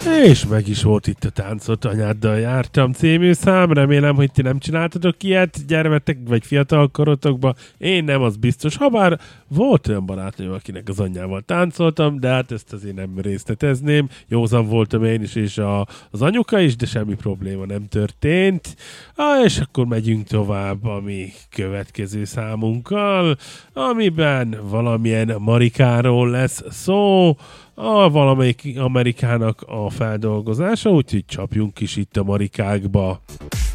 És meg is volt itt a Táncolt anyáddal jártam című szám. Remélem, hogy ti nem csináltatok ilyet gyermetek vagy fiatal korotokban. Én nem, az biztos. Habár volt olyan barátom, akinek az anyjával táncoltam, de hát ezt azért nem részletezném. Józan voltam én is, és az anyuka is, de semmi probléma nem történt. És akkor megyünk tovább a mi következő számunkkal, amiben valamilyen Marikáról lesz szó, valamelyik Amerikának a feldolgozása, úgyhogy csapjunk is itt a Marikákba.